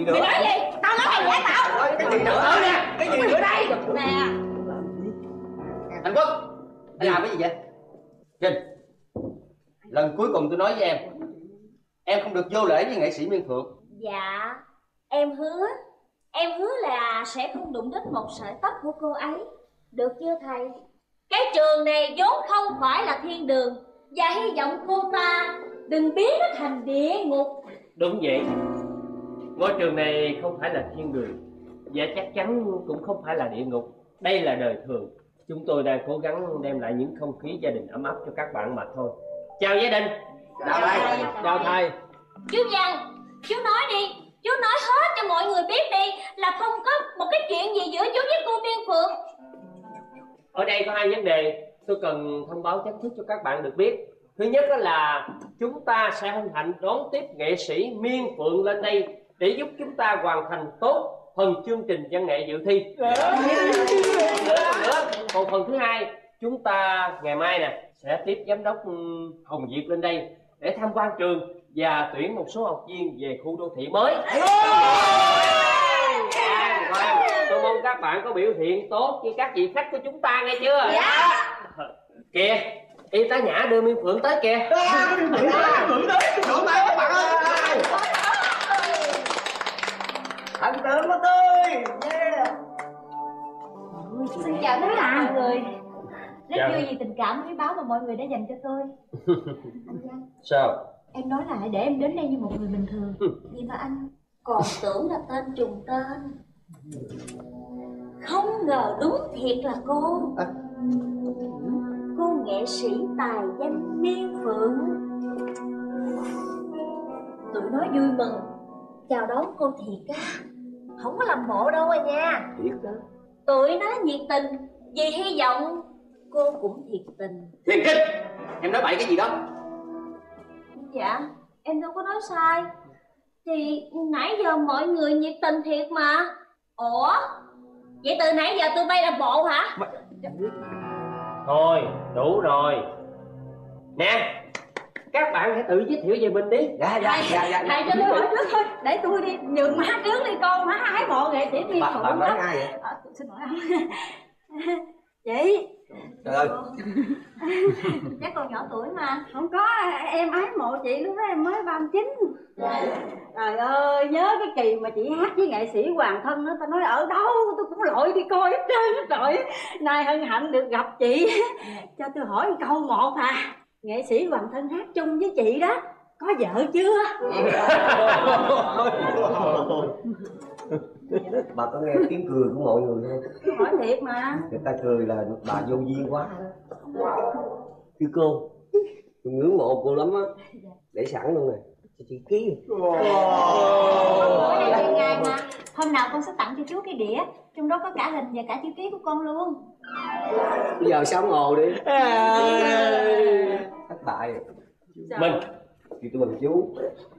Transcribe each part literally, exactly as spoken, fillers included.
nữa? Mày nói gì? Tao nói mày giả tạo. Cái gì nữa nè? Cái gì nữa đây? Nè Anh Quốc, anh làm cái gì vậy? Trinh, lần cuối cùng tôi nói với em, em không được vô lễ với nghệ sĩ Miên Phượng. Dạ, em hứa. Em hứa là sẽ không đụng đến một sợi tóc của cô ấy. Được chưa thầy? Cái trường này vốn không phải là thiên đường, và hy vọng cô ta đừng biến nó thành địa ngục. Đúng vậy. Ngôi trường này không phải là thiên đường, và chắc chắn cũng không phải là địa ngục. Đây là đời thường. Chúng tôi đang cố gắng đem lại những không khí gia đình ấm áp cho các bạn mà thôi. Chào gia đình. Chào thầy. Chào thầy. Chú Văn, chú nói đi. Chú nói hết cho mọi người biết đi, là không có một cái chuyện gì giữa chú với cô Miên Phượng. Ở đây có hai vấn đề tôi cần thông báo chính thức cho các bạn được biết. Thứ nhất là chúng ta sẽ hân hạnh đón tiếp nghệ sĩ Miên Phượng lên đây để giúp chúng ta hoàn thành tốt phần chương trình văn nghệ dự thi. Nữa, nữa. Còn phần thứ hai, chúng ta ngày mai nè sẽ tiếp giám đốc Hồng Diệp lên đây để tham quan trường và tuyển một số học viên về khu đô thị mới. Khoan, khoan, tôi mong các bạn có biểu hiện tốt với các vị khách của chúng ta nghe chưa? Dạ. Kìa, y tá Nhã đưa Miên Phượng tới kìa. Miên Phượng tới, vỗ tay các bạn ơi. Thành tựu của tôi. Yeah. Xin chào tất cả mọi người. Rất Chào. vui vì tình cảm quý báu mà mọi người đã dành cho tôi. Anh Văn, Sao? em nói là hãy để em đến đây như một người bình thường. Vậy mà anh còn tưởng là tên trùng tên. Không ngờ đúng thiệt là cô. À. Cô nghệ sĩ tài danh Miên Phượng. Tụi nó vui mừng chào đón cô thiệt á, không có làm bộ đâu à nha. Thiệt đó. Tụi nó nhiệt tình vì hy vọng cô cũng thiệt tình. Thiệt Trinh, em nói bậy cái gì đó? Dạ, em đâu có nói sai. Thì nãy giờ mọi người nhiệt tình thiệt mà. Ủa, vậy từ nãy giờ tôi bay làm bộ hả? Thôi, đủ rồi. Nè, các bạn hãy tự giới thiệu về mình đi. Dạ, dạ, dạ, dạ. Thầy cho tôi hỏi trước thôi, để tôi đi nhường má trước đi cô. Má hái mộ nghệ sĩ Miên Bà, Phượng bà nói lắm. ai vậy? À, xin lỗi ông. Chị. Trời ơi. Chắc còn nhỏ tuổi mà. Không có, em ái mộ chị lúc đó em mới ba mươi chín. Trời ơi, nhớ cái kỳ mà chị hát với nghệ sĩ Hoàng Thân đó, tao nói ở đâu tôi cũng lội đi coi hết trơn hết rồi. Nay hân hạnh được gặp chị. Cho tôi hỏi một câu một à, nghệ sĩ Hoàng Thân hát chung với chị đó có vợ chưa? Bà có nghe tiếng cười của mọi người không? Tôi hỏi thiệt mà. Người ta cười là bà vô duyên quá đó. Thưa cô, tôi ngưỡng mộ cô lắm á. Để sẵn luôn nè, cho chị ký. Bữa nay là ngày mà hôm nào con sẽ tặng cho chú cái đĩa, trong đó có cả hình và cả chữ ký của con luôn. Bây giờ sống ồ đi. Thất bại rồi. Mình. Thì tôi bằng chú.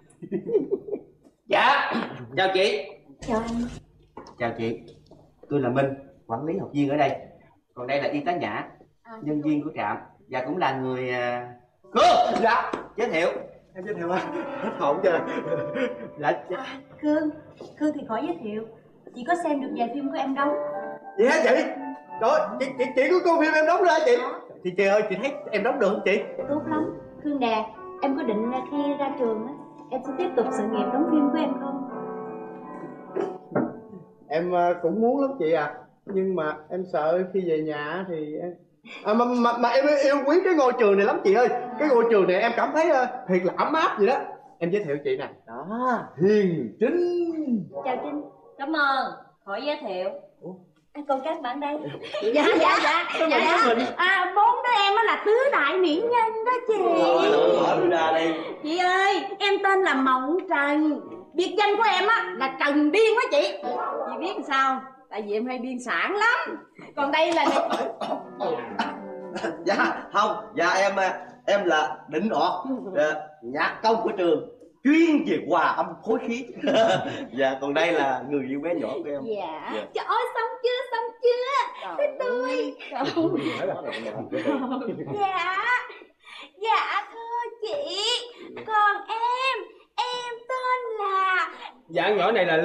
Dạ, chào chị. Chào anh. Chào chị, tôi là Minh, quản lý học viên ở đây. Còn đây là y tá Nhã, nhân viên của trạm, và cũng là người... Cô! Dạ, giới thiệu. Em giới thiệu á, hết hồn chưa? Dạ. À, Cương, Cương thì khỏi giới thiệu. Chị có xem được vài phim của em đóng. Vậy hả chị? Trời, chị, chị, chị có coi phim em đóng ra chị? Chị chị ơi, chị thấy em đóng được không chị? Tốt lắm. Cương Đà, em có định là khi ra trường á, em sẽ tiếp tục sự nghiệp đóng phim của em không? Em cũng muốn lắm chị à. Nhưng mà em sợ khi về nhà thì em... À, mà, mà, mà em yêu quý cái ngôi trường này lắm chị ơi. Cái ngôi trường này em cảm thấy uh, thiệt là ấm áp vậy đó. Em giới thiệu chị nè. Đó, Hiền Trinh. Chào Trinh. Cảm ơn. Khỏi giới thiệu. Ủa? À, còn các bạn đây. Dạ dạ dạ dạ, dạ. À, bốn đứa em á là tứ đại mỹ nhân đó chị. Mở ra đây. Chị ơi, em tên là Mộng Trần. Biệt danh của em á là Trần Điên đó chị. Chị biết sao? Tại vì em hay điên sản lắm. Còn đây là... Dạ, không, dạ em em là Định Ọt, nhạc công của trường, chuyên về hòa âm phối khí. Dạ, còn đây là người yêu bé nhỏ của em. Dạ, dạ. Trời ơi, xong chưa, xong chưa? Thế tôi. Dạ, dạ thưa chị. Còn em, em tên là... Dạ nhỏ này là